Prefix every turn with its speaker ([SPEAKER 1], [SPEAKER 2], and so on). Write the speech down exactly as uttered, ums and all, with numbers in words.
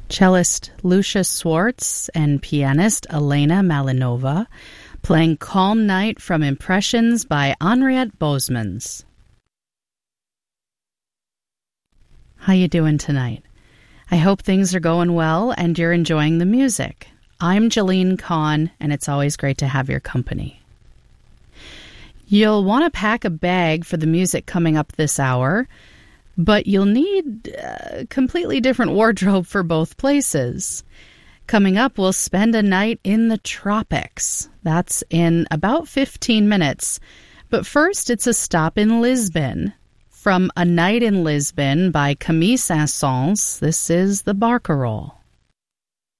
[SPEAKER 1] Cellist Lucia Swartz and pianist Elena Malinova playing Calm Night from Impressions by Henriette Bosmans. How you doing tonight? I hope things are going well and you're enjoying the music. I'm Jolene Kahn, and it's always great to have your company. You'll want to pack a bag for the music coming up this hour, but you'll need a completely different wardrobe for both places. Coming up, we'll spend a night in the tropics. That's in about fifteen minutes. But first, it's a stop in Lisbon. From A Night in Lisbon by Camille Saint-Saëns, this is the Barcarolle.